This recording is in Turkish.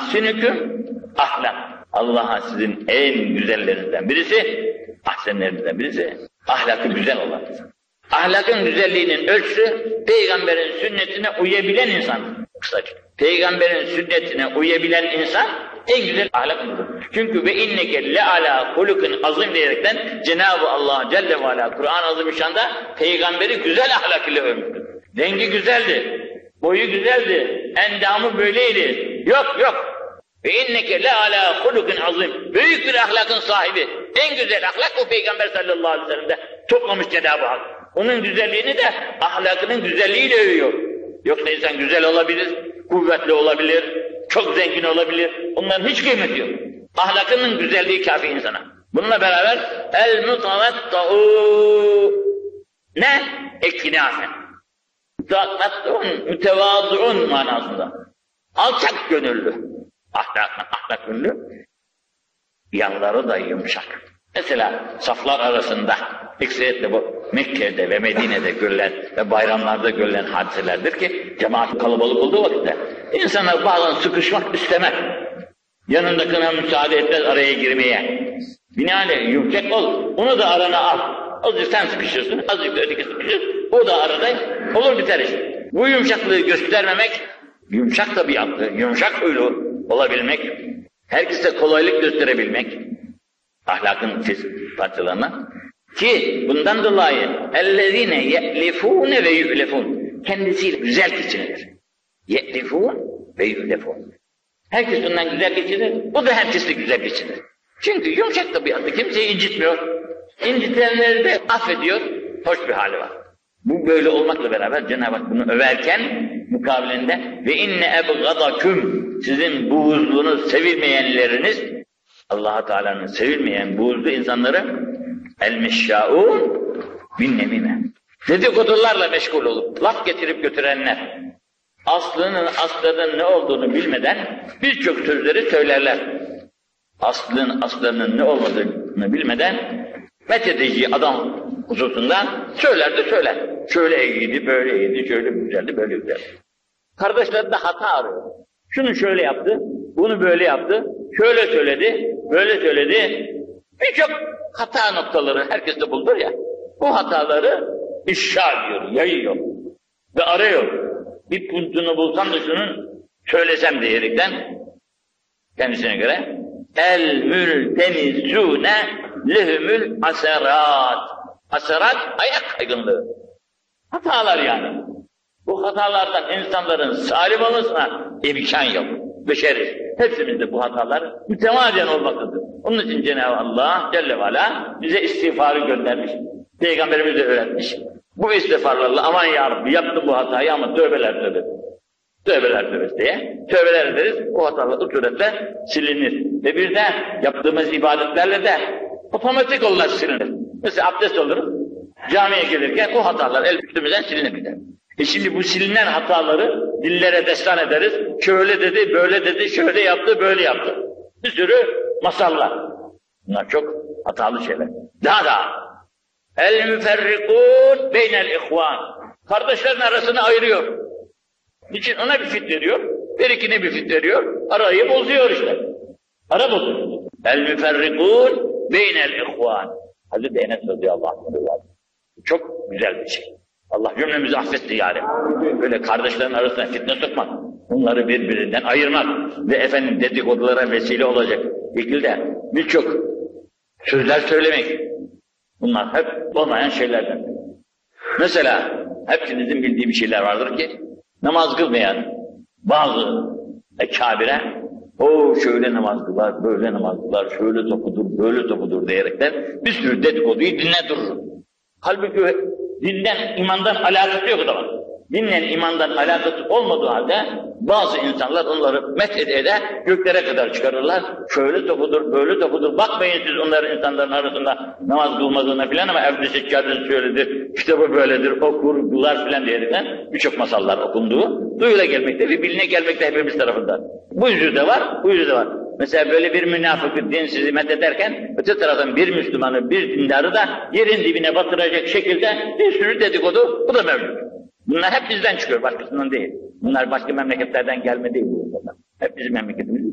ahsinüküm ahlak. Allah'a sizin en güzellerinizden birisi, ahsenlerinizden birisi, ahlakı güzel olan insan. Ahlakın güzelliğinin ölçüsü, Peygamberin sünnetine uyabilen insan. Kısaca. Peygamberin sünnetine uyabilen insan en güzel ahlaklıdır. Çünkü ve inneke le ala hulukun azim diyerekten Cenab-ı Allah Celle ve Ala Kur'an-ı Azimüşşan'da Peygamberi güzel ahlak ile övmüştür. Rengi güzeldi, boyu güzeldi, endamı böyleydi. Yok. Ve inneke le ala hulukun azim. Büyük bir ahlakın sahibi. En güzel ahlak o Peygamber sallallahu aleyhi ve sellem'de toplamış Cenab-ı Hak. Onun güzelliğini de ahlakının güzelliğiyle övüyor. Yoksa insan güzel olabilir, kuvvetli olabilir, çok zengin olabilir. Onların hiç kıymeti yok. Ahlakının güzelliği kafi insana. Bununla beraber el-mutavatta'u ne? Ekinafen. Mutavatta'un, mütevazıun manasında. Alçak gönüllü. Ahlak gönüllü. Yanları da yumuşak. Mesela saflar arasında ekseriyetle bu Mekke'de ve Medine'de görülen ve bayramlarda görülen hadiselerdir ki cemaat kalabalık olduğu vakitte insanlar bazen sıkışmak istemez. Yanındakine müsaade etmez araya girmeye. Binaenaleyh yumuşak ol, onu da arana al. Azıcık sen sıkışırsın, azıcık da öteki sıkışır, o da arada olur biter iş. Bu yumuşaklığı göstermemek, yumuşak tabiatlı, yumuşak huylu olabilmek, herkese kolaylık gösterebilmek, ahlakın parçalarına. Ki bundan dolayı اَلَّذ۪ينَ يَأْلِفُونَ وَيُؤْلَفُونَ kendisiyle güzel geçinilir. يَأْلِفُونَ وَيُؤْلَفُونَ herkes ondan güzel geçinir, o da herkesle güzel geçinir. Çünkü yumuşak tabiatlı, kimseyi incitmiyor. İncitenleri de affediyor, hoş bir hali var. Bu böyle olmakla beraber Cenab-ı Hak bunu överken mukabilinde ve inne ebgadakum sizin buğuzluğunuz, sevilmeyenleriniz Allah Teala'nın sevilmeyen buğuzlu insanları el-meşşâûn bin-nemime. Dedikodularla meşgul olup laf getirip götürenler, aslının ne olduğunu bilmeden birçok sözleri söylerler. Aslarının ne olmadığını bilmeden methedeceği adam hususunda söyler de söyler. Şöyle iyiydi, böyle iyiydi, şöyle güzeldi, böyle güzeldi. Kardeşler de hata arıyor. Şunu şöyle yaptı, bunu böyle yaptı, şöyle söyledi, böyle söyledi. Birçok hata noktaları herkes de bulur ya. Bu hataları ifşa ediyor, yayıyor ve arıyor. Bir puntunu bulsam da şunun söylesem diyerekten kendisine göre el-mültemizûne lehumül aserat. Aserat ayak kaygınlığı. Hatalar yani. Bu hatalardan insanların salim olmasına imkan yok. Beşeriz. Hepsimizde bu hatalar mütemadiyen olmaktadır. Onun için Cenab-ı Allah Celle ve Ala bize istiğfarı göndermiş. Peygamberimiz de öğretmiş. Bu istiğfarlarla aman ya Rabbi yaptım bu hatayı ama tövbeler tövbe. Tövbeler tövbe diye. Tövbeler ederiz. O hatalar o suretle silinir. Ve bir de yaptığımız ibadetlerle de otomatik olarak silinir. Mesela abdest alırız. Camiye gelirken o hatalar el üstümüzden silinir gider. Şimdi bu silinen hataları dillere destan ederiz. Şöyle dedi, böyle dedi, şöyle yaptı, böyle yaptı. Bir sürü masallar. Bunlar çok hatalı şeyler. Daha. El-müferrikûn beynel-ihvân. Kardeşlerin arasını ayırıyor. Niçin? Ona bir fit veriyor, berikine bir fit veriyor, arayı bozuyor işte. Ara bozuyor. El-müferrikûn beynel-ihvân. Hazreti Enes radıyallahu anh. Çok güzel bir şey. Allah cümlemizi affetti yani. Böyle kardeşlerin arasına fitne sokmak, bunları birbirinden ayırmak ve efendim dedikodulara vesile olacak şekilde birçok sözler söylemek. Bunlar hep olmayan şeylerden. Mesela hepinizin bildiği bir şeyler vardır ki namaz kılmayan bazı ekabire o şöyle namaz kılar, böyle namaz kılar, şöyle topudur, böyle topudur diyerekten bir sürü dedikoduyu dinle durur. Halbuki dinden, imandan alakası yok o zaman. Dinle imandan alakası olmadığı halde bazı insanlar onları methede göklere kadar çıkarırlar. Şöyle topudur, böyle topudur. Bakmayın siz onların insanların arasında namaz kılmadığına filan ama evde seccadesi şöyledir, kitabı böyledir, okur, kılar filan diyerekten birçok masallar okunduğu duyula gelmekte ve biline gelmekte hepimiz tarafından. Bu yüzü de var, bu yüzü de var. Mesela böyle bir münafıkı, dinsizi methederken öte taraftan bir Müslümanı, bir dindarı da yerin dibine batıracak şekilde bir sürü dedikodu, bu da mevcut. Bunlar hep bizden çıkıyor, başkasından değil. Bunlar başka memleketlerden gelme değil bu insanlar. Hep bizim memleketimiz.